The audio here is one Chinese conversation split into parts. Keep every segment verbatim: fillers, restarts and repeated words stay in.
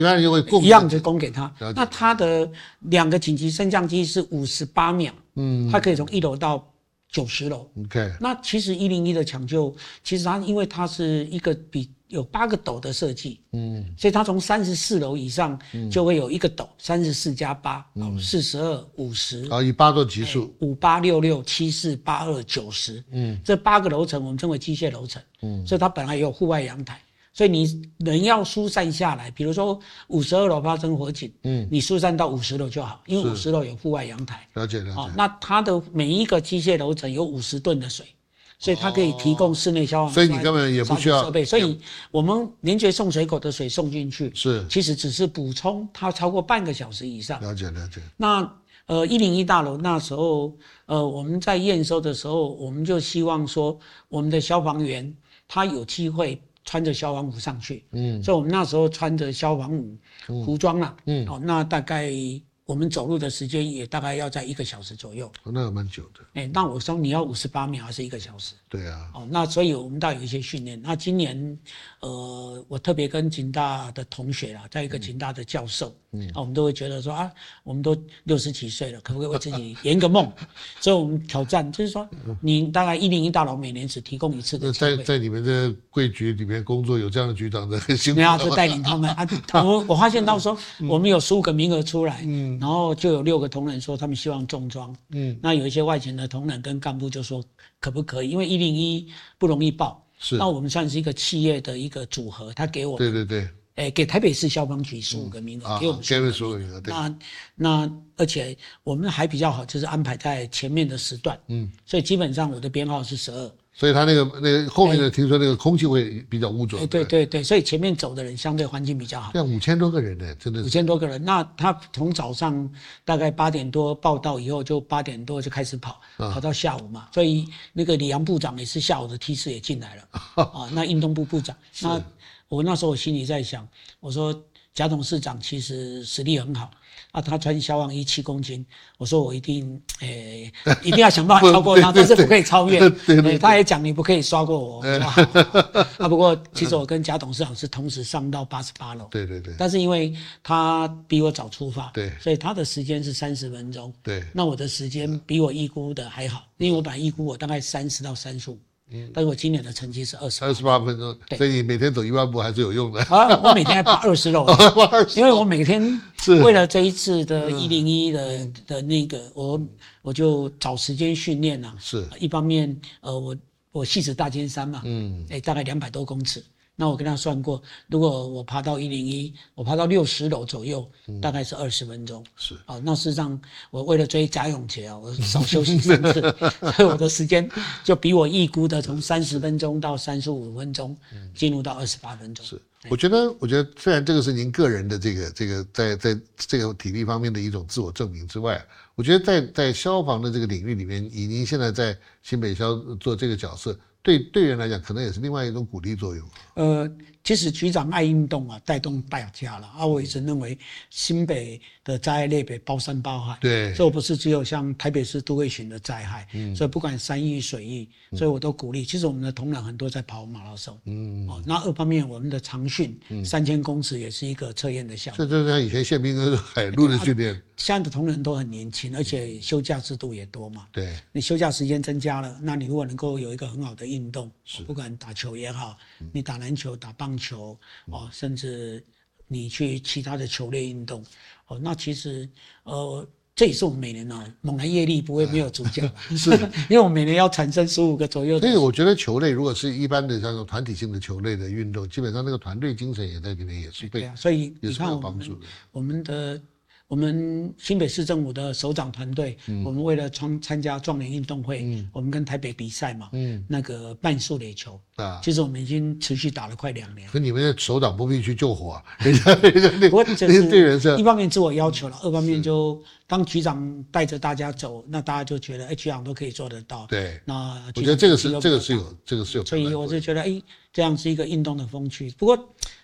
原来就会供一样的供给他。那他的两个紧急升降机是五十八秒，嗯，它可以从一楼到九十楼。 OK， 那其实一零一的抢救，其实它因为它是一个比有八个斗的设计，嗯，所以它从三十四楼以上就会有一个斗，三十四加八，哦，四十二、五十， 啊，以八做级数， 五八六六七四八二九十，嗯，这八个楼层我们称为机械楼层，嗯，所以它本来也有户外阳台。所以你人要疏散下来，比如说五十二楼发生火警，嗯，你疏散到五十楼就好，因为五十楼有户外阳台。 了解了解。 哦，那它的每一个机械楼层有五十吨的水，所以它可以提供室内消防、哦。 所以你根本也不需要设备。所以我们连接送水口的水送进去， 是其实只是补充它超过半个小时以上。 了解了解。 那呃一零一大楼那时候，呃我们在验收的时候，我们就希望说我们的消防员他有机会穿着消防服上去，嗯，所以我们那时候穿着消防服服装啦，嗯，哦，那大概我们走路的时间也大概要在一个小时左右， 哦，那蛮久的， 哎、欸，那我说你要五十八秒还是一个小时？ 对啊， 哦，那所以我们倒有一些训练。那今年，呃，我特别跟警大的同学啦，在一个警大的教授，嗯，啊，我们都会觉得说啊，我们都六十几岁了，可不可以为自己圆个梦？所以我们挑战，就是说，你大概一零一大楼每年只提供一次的机会。 在在你们的贵局里面工作，有这样的局长的很辛苦。 没有，就带领他们啊。我我发现到说，我们有十五个名额出来，嗯，然后就有六个同仁说他们希望重装，嗯，那有一些外勤的同仁跟干部就说可不可以？因为一零一不容易报， 是， 那我们算是一个企业的一个组合，他给我们， 对对对， 哎，给台北市消防局十五个名额， 嗯、 给我们十五个名额， 对， 那那而且我们还比较好，就是安排在前面的时段，嗯，所以基本上我的编号是十二。 所以他那个那个后面的听说那个空气会比较污浊， 哎，对对对，所以前面走的人相对环境比较好。 这样五千多个人呢，真的是五千多个人。那他从早上大概八点多报到以后，就八点多就开始跑，啊、跑到下午嘛。所以那个李阳部长也是下午的梯次也进来了啊。那运动部部长，那我那时候我心里在想，我说贾董事长其实实力很好。啊，他穿消防衣七公斤，我说我一定，诶、欸，一定要想办法超过他，但是不可以超越。对对对对欸、他也讲你不可以刷过我，我说好。啊，不过其实我跟贾董事长是同时上到八十八楼。 对对对。 但是因为他比我早出发， 对， 所以他的时间是三十分钟。 对。 那我的时间比我预估的还好，因为我本来预估我大概三十到三十五。嗯，但是我今年的成绩是二十， 二十八分钟，所以你每天走一万步还是有用的。 啊，我每天还爬二十楼，因为我每天为了这一次的一零一的、嗯、的那个，我我就找时间训练啊。 是， 一方面，呃，我我戏子大尖山嘛，嗯，哎、欸，大概两百多公尺。那我跟他算过，如果我爬到一零一，我爬到六十楼左右，嗯、大概是二十分钟。 是啊、哦，那事实上我为了追贾永杰啊，我少休息三次，所以我的时间就比我预估的从三十分钟到三十五分钟，进入到二十八分钟。 是，我觉得，我觉得虽然这个是您个人的这个这个在在这个体力方面的一种自我证明之外，我觉得在在消防的这个领域里面，以您现在在新北消做这个角色。对队员来讲，可能也是另外一种鼓励作用。 呃，其实局长爱运动啊，带动大家了啊。我一直认为新北的灾害类别包山包海， 对， 所以我不是只有像台北市都会型的灾害，嗯，所以不管山域、水域，所以我都鼓励。其实我们的同仁很多在跑马拉松，嗯，哦，那二方面我们的长训三千公尺也是一个测验的项目。 这就像以前宪兵跟海陆的训练。 现在的同仁都很年轻，而且休假制度也多嘛。 对， 你休假时间增加了，那你如果能够有一个很好的运动，不管打球也好，你打篮球、打棒球，哦，甚至你去其他的球类运动，哦，那其实呃，这也是我们每年哦，猛男业力不会没有主角，是，因为我们每年要产生十五个左右的。 所以我觉得球类如果是一般的像这种团体性的球类的运动，基本上那个团队精神也在里面也是被， 对啊，所以也是有帮助的。 我们的。我们新北市政府的首长团队，嗯、我们为了参参加壮年运动会，嗯、我们跟台北比赛嘛，嗯、那个半速垒球啊，其实我们已经持续打了快两年。 可你们的首长不必去救火啊，人家人家那不过就是对人是， 一方面自我要求了，二方面就当局长带着大家走，那大家就觉得，哎，局长都可以做得到。 对， 那我觉得这个是这个是有这个是有， 所以我就觉得，哎，这样是一个运动的风气。不过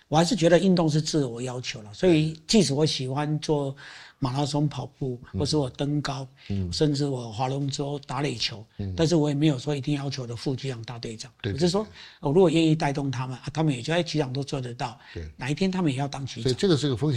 我还是觉得运动是自我要求了，所以即使我喜欢做马拉松跑步，或是我登高，嗯，甚至我划龙舟、打垒球，嗯，但是我也没有说一定要求我的副机长、大队长， 对， 我是说，我如果愿意带动他们，啊、他们也就哎，机长都做得到， 对， 哪一天他们也要当机长， 所以这个是个风险。